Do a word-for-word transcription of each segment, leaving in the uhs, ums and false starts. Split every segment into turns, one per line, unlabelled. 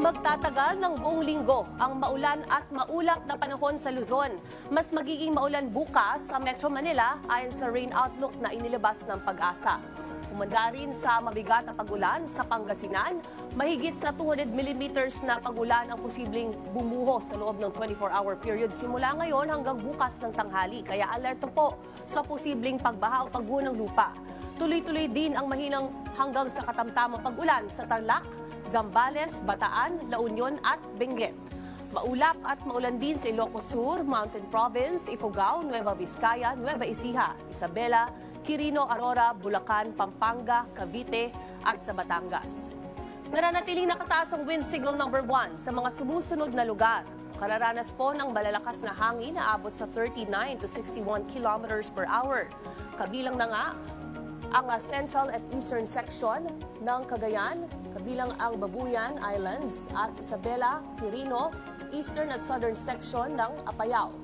Magtatagal ng buong linggo ang maulan at maulap na panahon sa Luzon. Mas magiging maulan bukas sa Metro Manila ayon sa rain outlook na inilabas ng Pag-asa. Umanda rin sa mabigat na pagulan sa Pangasinan, mahigit sa two hundred millimeters na pagulan ang posibleng bumuho sa loob ng twenty-four hour period simula ngayon hanggang bukas ng tanghali. Kaya alerto po sa posibleng pagbaha o pagguho ng lupa. Tuloy-tuloy din ang mahinang hanggang sa katamtamang pag-ulan sa Tarlac, Zambales, Bataan, La Union at Benguet. Maulap at maulan din sa Ilocos Sur, Mountain Province, Ifugao, Nueva Vizcaya, Nueva Ecija, Isabela, Quirino, Aurora, Bulacan, Pampanga, Cavite at sa Batangas. Nananatiling nakataas ang wind signal number one sa mga sumusunod na lugar. Kararanas po ng malalakas na hangin na abot sa thirty-nine to sixty-one kilometers per hour. Kabilang na nga ang central at eastern section ng Cagayan, kabilang ang Babuyan Islands at Isabela, Quirino, eastern at southern section ng Apayao.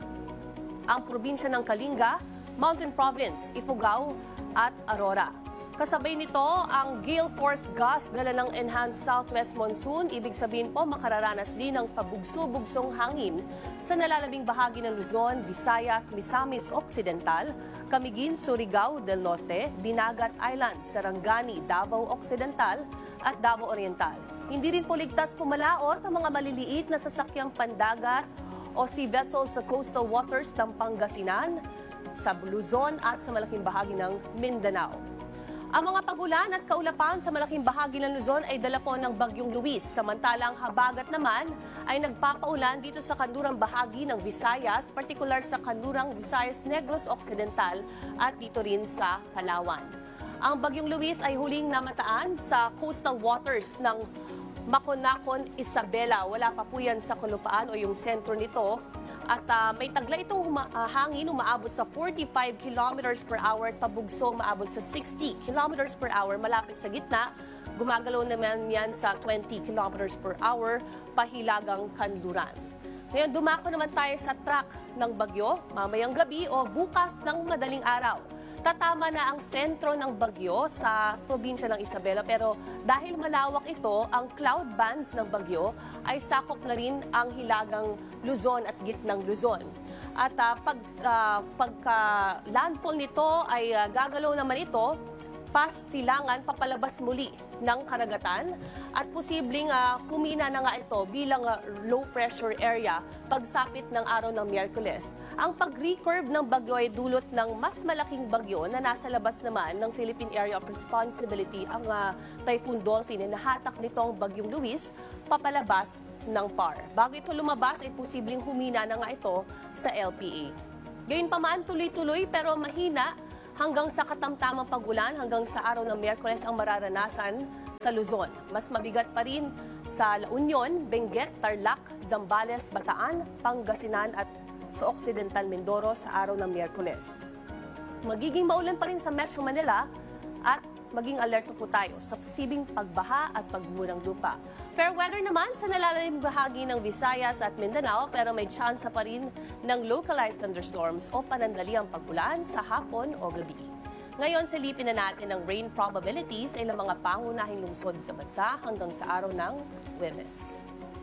Ang probinsya ng Kalinga, Mountain Province, Ifugao at Aurora. Kasabay nito ang gale force gust dala ng enhanced southwest monsoon. Ibig sabihin po makararanas din ng pabugso-bugsong hangin sa nalalabing bahagi ng Luzon, Visayas, Misamis Occidental, Camiguin, Surigao del Norte, Dinagat Islands, Sarangani, Davao Occidental at Davao Oriental. Hindi rin po ligtas pumalaot ang mga maliliit na sasakyang pandagat o sea vessels sa coastal waters ng Pangasinan, sa Luzon at sa malaking bahagi ng Mindanao. Ang mga pagulan at kaulapan sa malaking bahagi ng Luzon ay dala po ng Bagyong Luis. Samantalang habagat naman ay nagpapaulan dito sa kanlurang bahagi ng Visayas, partikular sa kanlurang Visayas Negros Occidental at dito rin sa Palawan. Ang Bagyong Luis ay huling namataan sa coastal waters ng Maconacon, Isabela. Wala pa po yan sa Kalupaan o yung sentro nito. At uh, may tagla itong huma- uh, hangin umaabot sa forty-five kilometers per hour at pabugso umaabot sa sixty kilometers per hour malapit sa gitna. Gumagalaw naman yan sa twenty kilometers per hour pahilagang kanluran. Ngayon dumako naman tayo sa track ng bagyo mamayang gabi o bukas ng madaling araw. Tatama na ang sentro ng bagyo sa probinsya ng Isabela pero dahil malawak ito, ang cloud bands ng bagyo ay sakop na rin ang hilagang Luzon at gitnang Luzon. At uh, pag uh, pagka-landfall nito ay uh, gagalaw naman ito pas silangan papalabas muli ng karagatan at posibleng uh, humina na nga ito bilang uh, low pressure area pagsapit ng araw ng Miyerkules. Ang pag-recurve ng bagyo ay dulot ng mas malaking bagyo na nasa labas naman ng Philippine Area of Responsibility, ang uh, Typhoon Dolphin na nahatak nitong Bagyong Luis papalabas ng P A R. Bago ito lumabas ay posibleng humina na nga ito sa L P A. Gayunpaman tuloy-tuloy pero mahina hanggang sa katamtamang pagulan hanggang sa araw ng Miyerkules ang mararanasan sa Luzon. Mas mabigat pa rin sa La Union, Benguet, Tarlac, Zambales, Bataan, Pangasinan at sa Occidental Mindoro sa araw ng Miyerkules. Magiging maulan pa rin sa Metro Manila at maging alerto po tayo sa posibleng pagbaha at pagguho ng lupa. Fair weather naman sa nalalayong bahagi ng Visayas at Mindanao pero may tsansa pa rin ng localized thunderstorms o panandaliang pag-ulan sa hapon o gabi. Ngayon silipin na natin ang rain probabilities sa ilang mga pangunahing lungsod sa bansa hanggang sa araw ng Huwebes.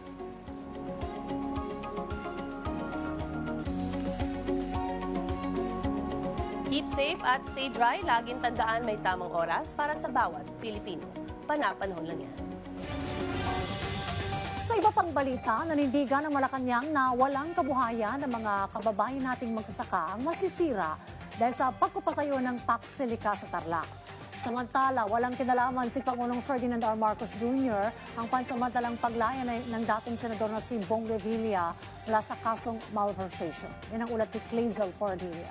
Keep safe at stay dry. Laging tandaan may tamang oras para sa bawat Pilipino. Panapanahon lang yan.
Sa iba pang balita, nanindigan ng Malacanang na walang kabuhayan ng mga kababayan nating magsasaka ang masisira dahil sa pagpapatayo ng Paksilica sa Tarlac. Samantala, walang kinalaman si Pangulong Ferdinand R. Marcos Junior ang pansamantalang paglaya ng dating senador na si Bong Revilla mula sa kasong malversation. Yan ang ulat ni Clazel Pordilia.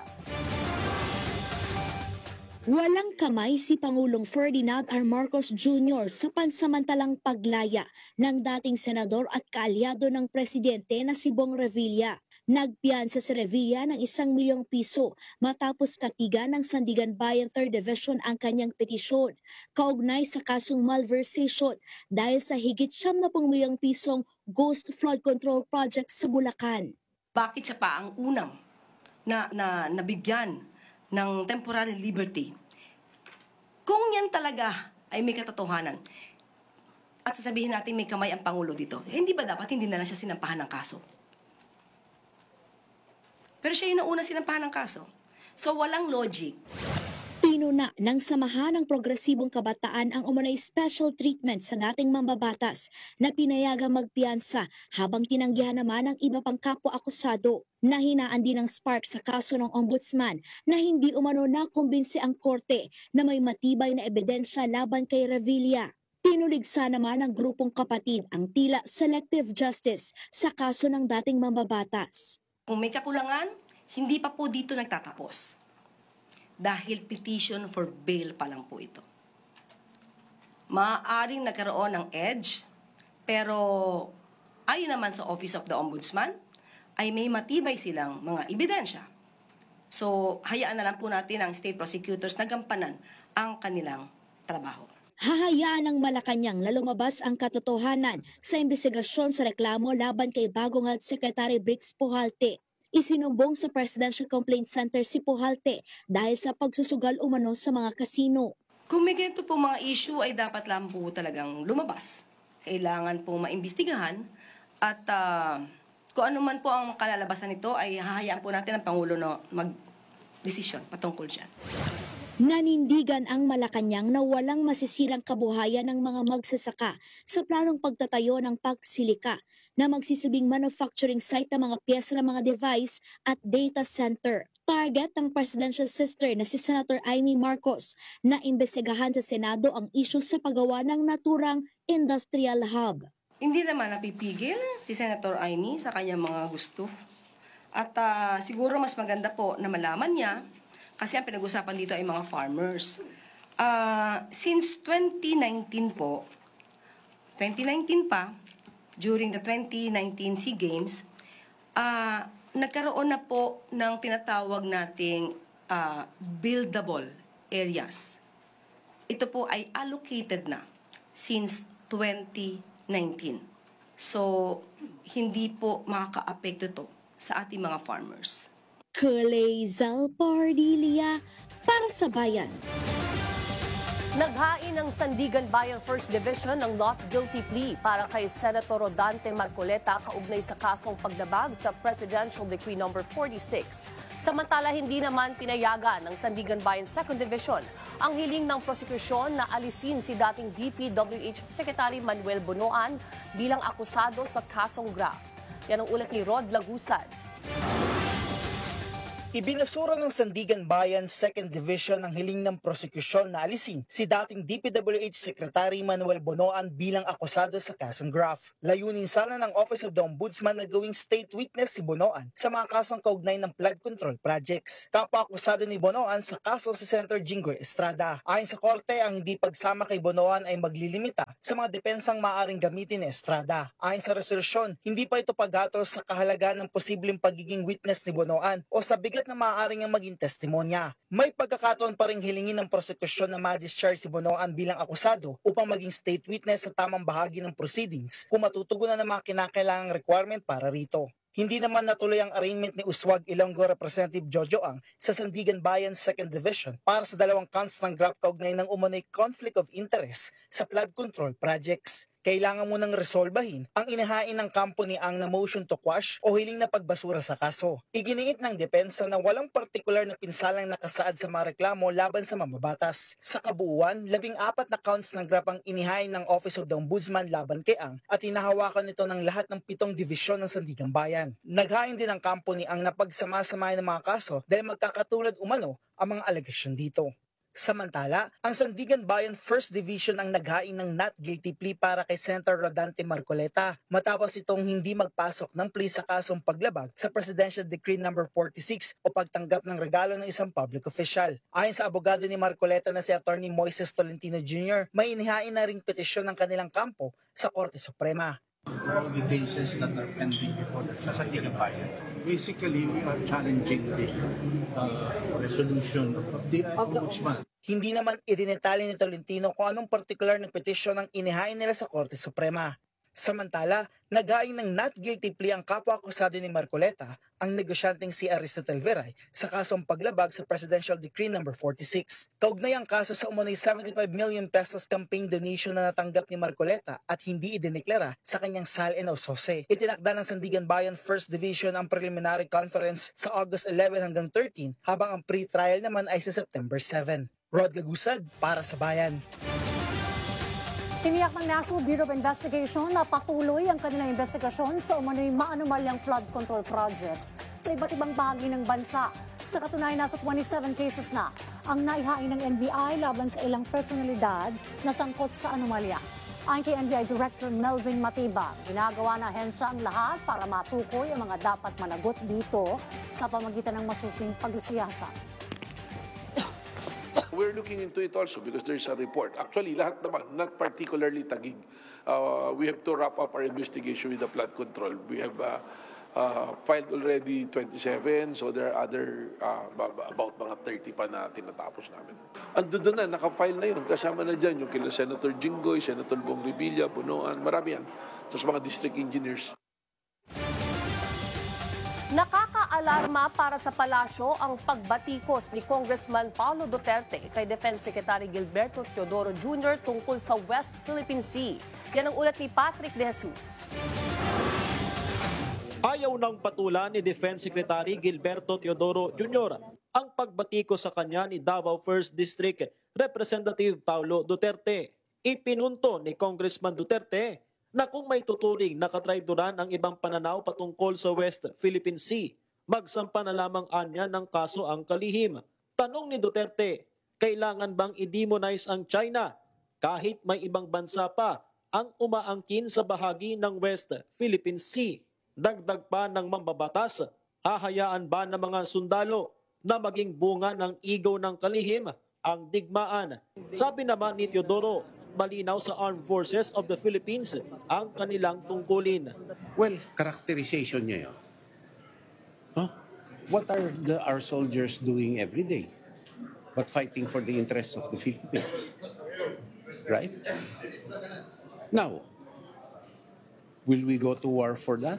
Walang kamay si Pangulong Ferdinand R. Marcos Junior sa pansamantalang paglaya ng dating senador at kaalyado ng presidente na si Bong Revilla. Nagpiyansa si Revilla ng isang milyong piso matapos katigan ng Sandigan Bayan third Division ang kanyang petisyon kaugnay sa kasong malversation dahil sa higit siyam na pung milyong pisong ghost flood control project sa Bulacan.
Bakit siya pa ang unang na, na nabigyan ng temporary liberty? Kung yan talaga ay may katotohanan, at sasabihin natin may kamay ang Pangulo dito. Eh, hindi ba dapat hindi na lang siya sinampahan ng kaso? Pero siya yung nauna sinampahan ng kaso. So walang logic.
Pinuna ng samahan ng progresibong kabataan ang umunay special treatment sa dating mambabatas na pinayagang magpiyansa habang tinanggihan naman ng iba pang kapwa-akusado. Nahinaan din ng spark sa kaso ng ombudsman na hindi umano nakumbinsi ang korte na may matibay na ebidensya laban kay Revilla. Pinuligsa naman ng grupong kapatid ang tila selective justice sa kaso ng dating mambabatas.
Kung may kakulangan, hindi pa po dito nagtatapos. Dahil petition for bail pa lang po ito. Maaaring nagkaroon ng edge, pero ayon naman sa Office of the Ombudsman, ay may matibay silang mga ebidensya. So, hayaan na lang po natin ang state prosecutors na gampanan ang kanilang trabaho.
Hahayaan ng Malacanang na lumabas ang katotohanan sa investigasyon sa reklamo laban kay bagong Health Secretary Briggs Pujalte. Isinumbong sa Presidential Complaint Center si Pujalte dahil sa pagsusugal umano sa mga kasino.
Kung may ganito po mga issue ay dapat lang po talagang lumabas. Kailangan po maimbestigahan at uh, kung ano man po ang kalalabasan nito ay hahayaan po natin ang Pangulo na mag-desisyon patungkol dyan.
Nanindigan ang Malacanang na walang masisirang kabuhayan ng mga magsasaka sa planong pagtatayo ng pagsilika na magsisilbing manufacturing site ng mga piyesa ng mga device at data center. Target ng presidential sister na si Senator Amy Marcos na imbestigahan sa Senado ang issue sa paggawa ng naturang industrial hub.
Hindi naman napipigil si Senator Amy sa kanyang mga gusto. At uh, siguro mas maganda po na malaman niya kasi ang pinag-usapan dito ay mga farmers. Uh, since twenty nineteen po, twenty nineteen pa, during the twenty nineteen SEA Games, uh, nagkaroon na po ng tinatawag nating uh, buildable areas. Ito po ay allocated na since twenty nineteen. So, hindi po makaka-apekto to sa ating mga farmers.
Kulay Zalpardilia para sa bayan.
Naghain ng Sandigan Bayan First Division ng not guilty plea para kay Senator Rodante Marcoleta kaugnay sa kasong paglabag sa Presidential Decree number forty-six. Samantala, hindi naman pinayagan ng Sandigan Bayan Second Division ang hiling ng prosekusyon na alisin si dating D P W H Secretary Manuel Bonoan bilang akusado sa kasong graft. Yan ang ulat ni Rod Lagusad.
Ibinasura ng Sandigan Bayan Second Division ang hiling ng prosekusyon na alisin si dating D P W H Secretary Manuel Bonoan bilang akusado sa kasong graft. Layunin sana ng Office of the Ombudsman na gawing state witness si Bonoan sa mga kasong kaugnay ng flood control projects. Kapwa-akusado ni Bonoan sa kaso si Senator Jinggoy Estrada. Ayon sa korte, ang hindi pagsama kay Bonoan ay maglilimita sa mga depensang maaaring gamitin ni Estrada. Ayon sa resolusyon, hindi pa ito paghatol sa kahalagaan ng posibleng pagiging witness ni Bonoan o sa bigat na maaaring ang maging testimonya. May pagkakataon pa ring hilingin ng prosekusyon na ma-discharge si Bonoan bilang akusado upang maging state witness sa tamang bahagi ng proceedings kung matutugunan ng mga kinakailangang requirement para rito. Hindi naman natuloy ang arraignment ni Uswag Ilonggo Representative Jojo Ang sa Sandigan Bayan Second Division para sa dalawang counts ng graft kaugnay ng umano'y conflict of interest sa flood control projects. Kailangan mo nang resolbahin ang inahain ng kampo ni Ang na motion to quash o hiling na pagbasura sa kaso. Iginiit ng depensa na walang partikular na pinsalang nakasaad sa mga reklamo laban sa mambabatas. Sa kabuuan, labing apat na counts ng graft ang inihain ng Office of the Ombudsman laban kay Ang at hinahawakan nito ng lahat ng pitong divisyon ng Sandigan Bayan. Naghain din ang kampo ni Ang na pagsama-samahin ng mga kaso dahil magkakatulad umano ang mga alegasyon dito. Samantala, ang Sandigan Bayan First Division ang naghain ng not guilty plea para kay Senator Rodante Marcoleta matapos itong hindi magpasok ng plea sa kasong paglabag sa Presidential Decree number forty-six o pagtanggap ng regalo ng isang public official. Ayon sa abogado ni Marcoleta na si Attorney Moises Tolentino Junior, may inihain na ring petisyon ng kanilang kampo sa Korte Suprema.
All the cases that are pending before the Sandigan Bayan. Basically, we are challenging the uh, resolution of the Ombudsman.
Hindi naman idinetali ni Tolentino kung anong partikular na petisyon ang inihain nila sa Korte Suprema. Samantala, nagaing ng not guilty plea ang kapwa-akusado ni Marcoleta, ang negosyanteng si Aristotel Veray, sa kasong paglabag sa Presidential Decree number forty-six. Kaugnay ang kaso sa umano'y seventy-five million pesos campaign donation na natanggap ni Marcoleta at hindi idineklara sa kanyang S A L in Ausose. Itinakda ng Sandigan Bayan First Division ang preliminary conference sa August eleven hanggang thirteen, habang ang pre-trial naman ay sa September seven. Rod Lagusad, para sa Bayan.
Tiniyak ng National Bureau of Investigation na patuloy ang kanilang investigasyon sa umano'y maanumalyang flood control projects sa iba't ibang bahagi ng bansa. Sa katunayan, nasa twenty-seven cases na ang naihain ng N B I laban sa ilang personalidad na sangkot sa anomalya. Ayon kay N B I Director Melvin Matibag, ginagawa na hensya ang lahat para matukoy ang mga dapat managot dito sa pamagitan ng masusing pagsisiyasat.
We're looking into it also because there's a report. Actually, lahat naman, not particularly Taguig. Uh, we have to wrap up our investigation with the flood control. We have uh, uh, filed already twenty-seven, so there are other uh, about mga thirty pa na tinatapos namin. Ando doon na, nakafile na yun. Kasama na dyan yung kila Senator Jinggoy, Senator Bong Revilla, Bunoan, marami yan. Tapos mga district engineers.
Nakaka-alarma para sa palasyo ang pagbatikos ni Congressman Paulo Duterte kay Defense Secretary Gilberto Teodoro Junior tungkol sa West Philippine Sea. Yan ang ulat ni Patrick De Jesus.
Ayaw ng patulan ni Defense Secretary Gilberto Teodoro Junior ang pagbatikos sa kanya ni Davao First District Representative Paulo Duterte. Ipinunto ni Congressman Duterte na kung may tuturing na katraidoran ang ibang pananaw patungkol sa West Philippine Sea, magsampa na lamang anya ng kaso ang kalihim. Tanong ni Duterte, kailangan bang i-demonize ang China kahit may ibang bansa pa ang umaangkin sa bahagi ng West Philippine Sea? Dagdag pa ng mambabatas, hahayaan ba ng mga sundalo na maging bunga ng igaw ng kalihim ang digmaan? Sabi naman ni Teodoro, malinaw sa Armed Forces of the Philippines ang kanilang tungkulin.
Well, characterization niya yun. Huh? What are the, our soldiers doing every day? But fighting for the interests of the Philippines. Right? Now, will we go to war for that?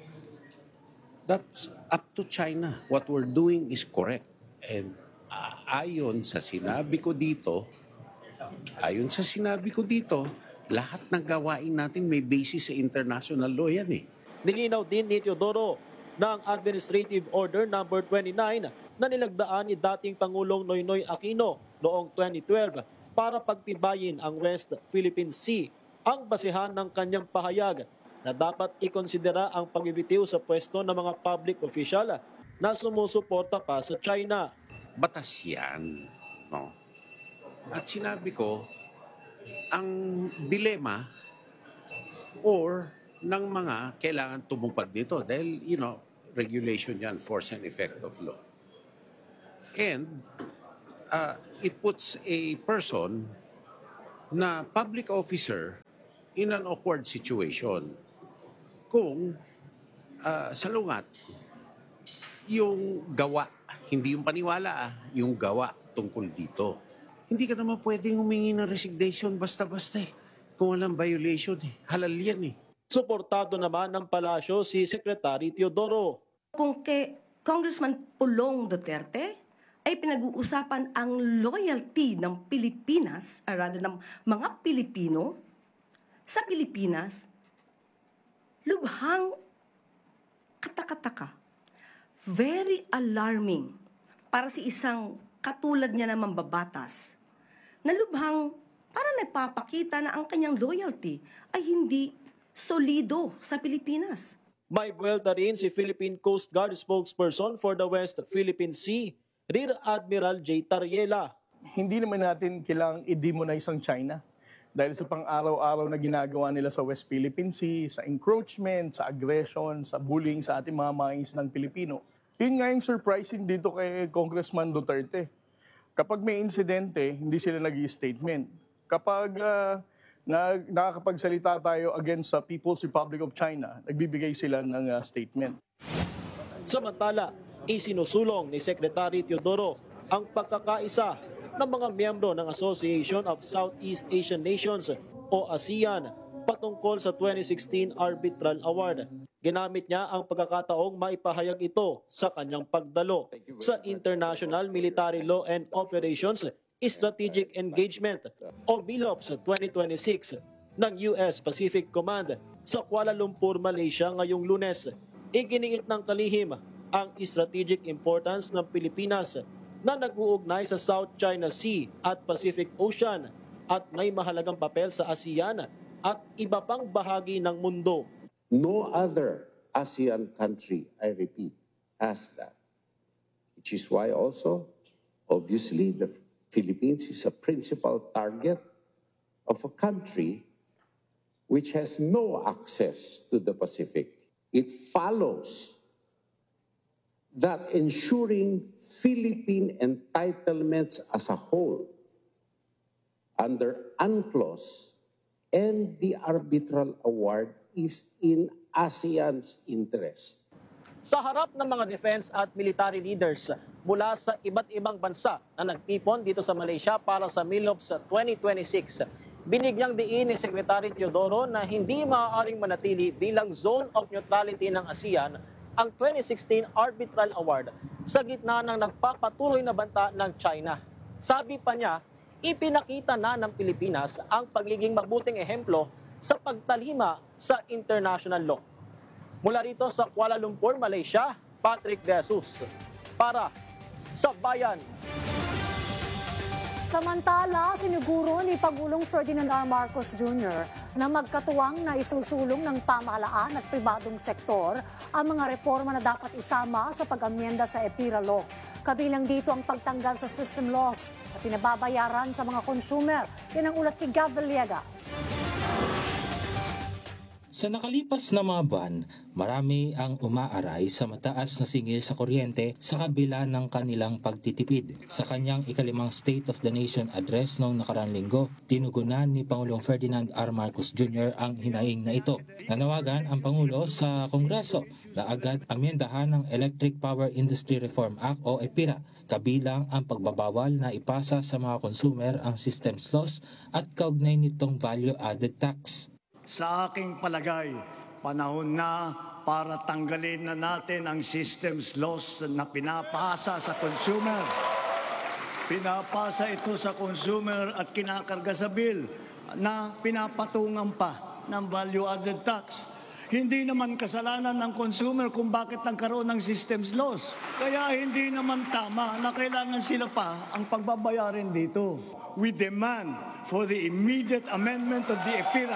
That's up to China. What we're doing is correct. And uh, ayon sa sinabi ko dito, Ayon sa sinabi ko dito, lahat ng gawain natin may basis sa international law yan eh.
Nilinaw din ni Teodoro na ang Administrative Order number twenty-nine na nilagdaan ni dating Pangulong Noynoy Aquino noong twenty twelve para pagtibayin ang West Philippine Sea ang basehan ng kanyang pahayag na dapat ikonsidera ang pagbibitiw sa pwesto ng mga public official na sumusuporta pa sa China.
Batas yan. No? At sinabi ko, ang dilema or ng mga kailangan tumupad nito dahil, you know, regulation yan, force and effect of law. And uh, it puts a person na public officer in an awkward situation kung uh, salungat yung gawa, hindi yung paniwala, ah, yung gawa tungkol dito. Hindi ka naman pwedeng humingi ng resignation basta-basta eh. Kung walang violation eh. Halal yan eh.
Suportado naman ng palasyo si Secretary Teodoro.
Kung kay Congressman Pulong Duterte ay pinag-uusapan ang loyalty ng Pilipinas, or rather ng mga Pilipino, sa Pilipinas, lubhang katakataka. Very alarming para si isang katulad niya na mambabatas, na lubhang para nagpapakita na ang kanyang loyalty ay hindi solido sa Pilipinas.
May buwelta rin si Philippine Coast Guard spokesperson for the West Philippine Sea, Rear Admiral J. Tariela.
Hindi naman natin kailangang i-demonize ang China dahil sa pang-araw-araw na ginagawa nila sa West Philippine Sea, sa encroachment, sa aggression, sa bullying sa ating mga mangingisdang Pilipino. Yun nga yung surprising dito kay Congressman Duterte. Kapag may insidente, hindi sila nag-i-statement. Kapag uh, na, nakakapagsalita tayo against sa People's Republic of China, nagbibigay sila ng uh, statement.
Samantala, isinusulong ni Secretary Teodoro ang pagkakaisa ng mga miyembro ng Association of Southeast Asian Nations o ASEAN patungkol sa twenty sixteen Arbitral Award. Ginamit niya ang pagkakataong maipahayag ito sa kanyang pagdalo sa International Military Law and Operations Strategic Engagement o BILOPS twenty twenty-six ng U S Pacific Command sa Kuala Lumpur, Malaysia ngayong Lunes. Iginiit ng kalihim ang strategic importance ng Pilipinas na nag-uugnay sa South China Sea at Pacific Ocean at may mahalagang papel sa ASEAN at iba pang bahagi ng mundo.
No other ASEAN country, I repeat, has that. Which is why also, obviously, the Philippines is a principal target of a country which has no access to the Pacific. It follows that ensuring Philippine entitlements as a whole under UNCLOS and the Arbitral Award is in ASEAN's interest.
Sa harap ng mga defense at military leaders mula sa iba't ibang bansa na nagtipon dito sa Malaysia para sa MILOPS twenty twenty-six, binigyang diin ni Secretary Teodoro na hindi maaaring manatili bilang zone of neutrality ng ASEAN ang twenty sixteen Arbitral Award sa gitna ng nagpapatuloy na banta ng China. Sabi pa niya, ipinakita na ng Pilipinas ang pagiging mabuting ehemplo sa pagtalima sa international law. Mula rito sa Kuala Lumpur, Malaysia, Patrick De Jesus para sa Bayan.
Samantala, siniguro ni Pangulong Ferdinand R. Marcos Junior na magkatuwang na isusulong ng pamahalaan at pribadong sektor ang mga reforma na dapat isama sa pag-amyenda sa EPIRA Law. Kabilang dito ang pagtanggal sa system loss na pinababayaran sa mga consumer. Yan ang ulat ni Gab Villegas.
Sa nakalipas na mga buwan, marami ang umaaray sa mataas na singil sa kuryente sa kabila ng kanilang pagtitipid. Sa kanyang ikalimang State of the Nation address noong nakarang linggo, tinugunan ni Pangulong Ferdinand R. Marcos Junior ang hinaing na ito. Nanawagan ang Pangulo sa Kongreso na agad amyendahan ng Electric Power Industry Reform Act o EPIRA, kabilang ang pagbabawal na ipasa sa mga consumer ang systems loss at kaugnay nitong value-added tax.
Sa aking palagay, panahon na para tanggalin na natin ang systems loss na pinapasa sa consumer. Pinapasa ito sa consumer at kinakarga sa bill na pinapatungan pa ng value-added tax. Hindi naman kasalanan ng consumer kung bakit nagkaroon ng systems loss. Kaya hindi naman tama na kailangan sila pa ang pagbabayarin dito. We demand for the immediate amendment of the EPIRA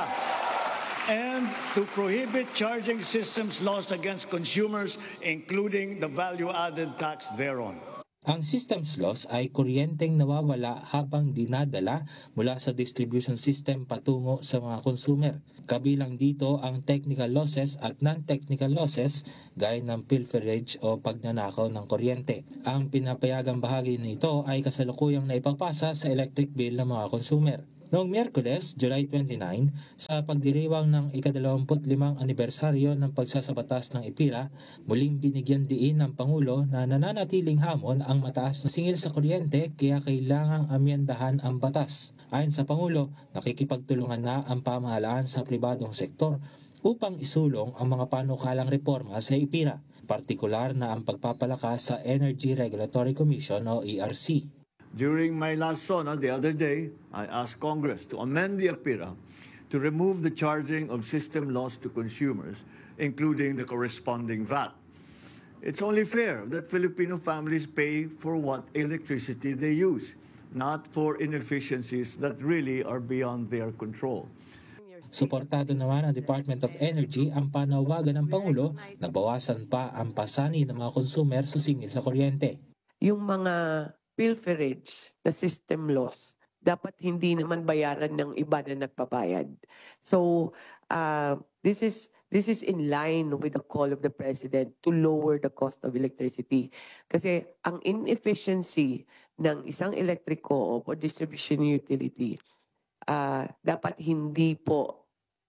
and to prohibit charging systems loss against consumers, including the value-added tax thereon.
Ang systems loss ay kuryenteng nawawala habang dinadala mula sa distribution system patungo sa mga consumer. Kabilang dito ang technical losses at non-technical losses gaya ng pilferage o pagnanakaw ng kuryente. Ang pinapayagang bahagi nito ay kasalukuyang naipapasa sa electric bill ng mga consumer. Noong Miyerkules, July twenty-nine, sa pagdiriwang ng ikadalawamput limang anibersaryo ng pagsasabatas ng EPIRA, muling binigyan diin ng Pangulo na nananatiling hamon ang mataas na singil sa kuryente kaya kailangang amyendahan ang batas. Ayon sa Pangulo, nakikipagtulungan na ang pamahalaan sa pribadong sektor upang isulong ang mga panukalang reforma sa EPIRA, partikular na ang pagpapalakas sa Energy Regulatory Commission o E R C.
During my last SONA the other day, I asked Congress to amend the EPIRA to remove the charging of system loss to consumers, including the corresponding V A T. It's only fair that Filipino families pay for what electricity they use, not for inefficiencies that really are beyond their control.
Suportado naman ng Department of Energy ang panawagan ng Pangulo na bawasan pa ang pasani ng mga consumer sa singil sa kuryente.
Yung mga pilferage na system loss, dapat hindi naman bayaran ng iba na nagbabayad. So, uh, this is this is in line with the call of the President to lower the cost of electricity. Kasi ang inefficiency ng isang electric co-op o distribution utility, uh, dapat hindi po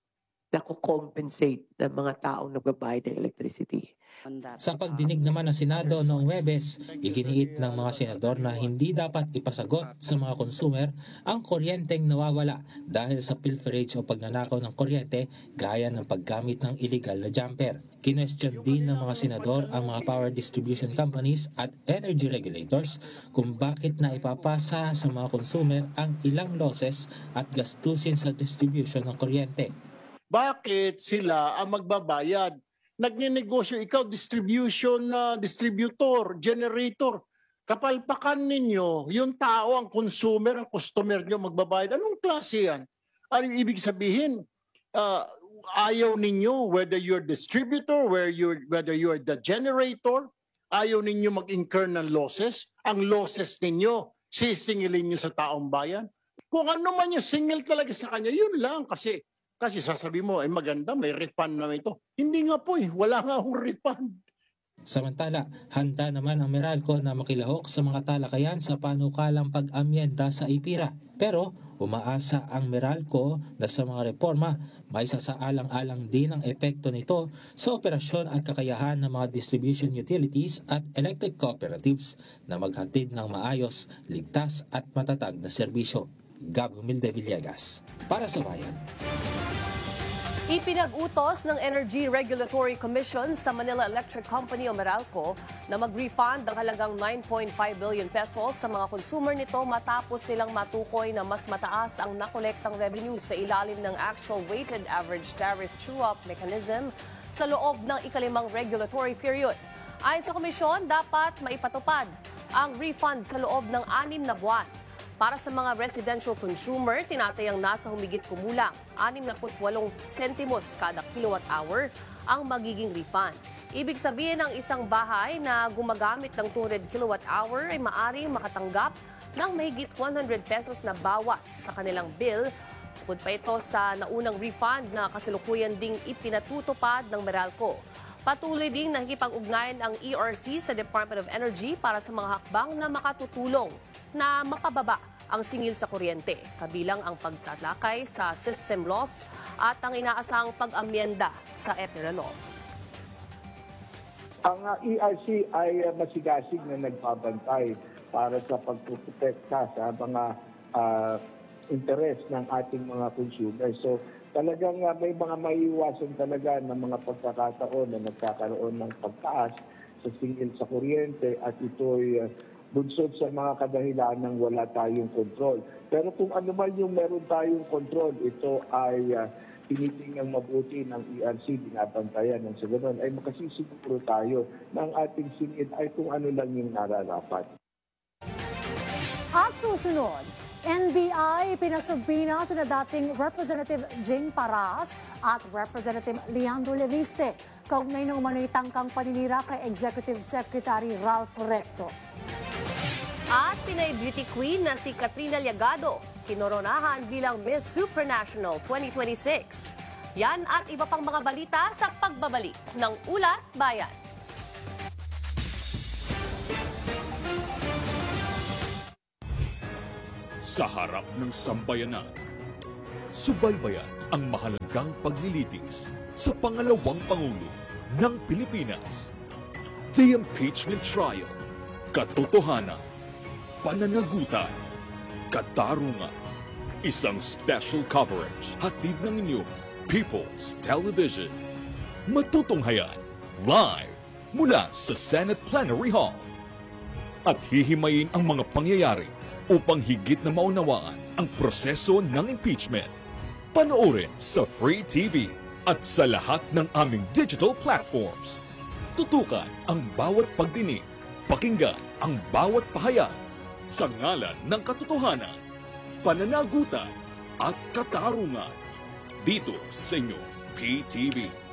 na compensate ng mga taong nagbabayad ng electricity.
Sa pagdinig naman ng Senado noong Huwebes, iginiit ng mga senador na hindi dapat ipasagot sa mga consumer ang kuryenteng nawawala dahil sa pilferage o pagnanakaw ng kuryente gaya ng paggamit ng illegal na jumper. Kinwestiyon din ng mga senador ang mga power distribution companies at energy regulators kung bakit na ipapasa sa mga consumer ang ilang losses at gastusin sa distribution ng kuryente.
Bakit sila ang magbabayad? Nagnenegosyo ikaw, distribution na distributor, generator. Kapalpakan ninyo, yung tao, ang consumer, ang customer nyo magbabayad. Anong klase yan? Ano ibig sabihin? Uh, ayaw ninyo, whether you're distributor, whether you're, whether you're the generator, ayaw ninyo mag-incur ng losses. Ang losses ninyo, sisingilin nyo sa taong bayan. Kung ano man yung singil talaga sa kanya, yun lang kasi Kasi sasabi mo, ay maganda, may refund na ito. Hindi nga po eh, wala nga akong refund.
Samantala, handa naman ang Meralco na makilahok sa mga talakayan sa panukalang pag-amyenda sa IPIRA. Pero umaasa ang Meralco na sa mga reforma, may sasaalang-alang din ang epekto nito sa operasyon at kakayahan ng mga distribution utilities at electric cooperatives na maghatid ng maayos, ligtas at matatag na serbisyo. Gab Humilde Villegas, para sa Bayan.
Ipinag-utos ng Energy Regulatory Commission sa Manila Electric Company o Meralco na mag-refund ng halagang nine point five billion pesos sa mga consumer nito matapos nilang matukoy na mas mataas ang nakolektang revenue sa ilalim ng Actual Weighted Average Tariff True-Up Mechanism sa loob ng ikalimang regulatory period. Ayon sa komisyon, dapat maipatupad ang refund sa loob ng anim na buwan. Para sa mga residential consumer, tinatayang nasa humigit kumulang sixty-eight sentimos kada kilowatt hour ang magiging refund. Ibig sabihin ng isang bahay na gumagamit ng two hundred kilowatt hour ay maaring makatanggap ng mahigit one hundred pesos na bawas sa kanilang bill. Bukod pa ito sa naunang refund na kasalukuyan ding ipinatutupad ng Meralco. Patuloy ding nakikipag-ugnayan ang E R C sa Department of Energy para sa mga hakbang na makatutulong na mapababa ang singil sa kuryente, kabilang ang pagtatlakay sa system loss at ang inaasahang pag-amyenda sa EPIRA law.
Ang uh, E R C ay uh, masigasig na nagpabantay para sa pagpuprotekta sa mga uh, interes ng ating mga consumers. So talagang uh, may mga maiiwasan talaga ng mga pagkakataon na nagkakaroon ng pagtaas sa singil sa kuryente at ito'y uh, bunsod sa mga kadahilan ng wala tayong control. Pero kung ano man yung meron tayong control, ito ay uh, tinitingnan mabuti ng E R C, binabantayan ng sa ganun, ay makasisiguro tayo na ang ating singil ay kung ano lang yung nararapat.
At susunod, N B I pinasubina sa dating Representative Jane Paras at Representative Leandro Leviste kaugnay ng umano'y tangkang paninira kay Executive Secretary Ralph Recto.
At Pinay Beauty Queen na si Katrina Liagado, kinoronahan bilang Miss Supranational twenty twenty-six. Yan at iba pang mga balita sa pagbabalik ng Ulat Bayan.
Sa harap ng sambayanan, subaybayan ang mahalagang paglilitis sa pangalawang Pangulo ng Pilipinas. The Impeachment Trial, katotohanan, pananagutan, katarungan. Isang special coverage hatid ng inyo, People's Television. Matutunghayan live mula sa Senate Plenary Hall. At hihimayin ang mga pangyayari upang higit na maunawaan ang proseso ng impeachment. Panoorin sa Free T V at sa lahat ng aming digital platforms. Tutukan ang bawat pagdinig, pakinggan ang bawat pahayag sa ngalan ng katotohanan, pananagutan at katarungan. Dito sa inyo, P T V.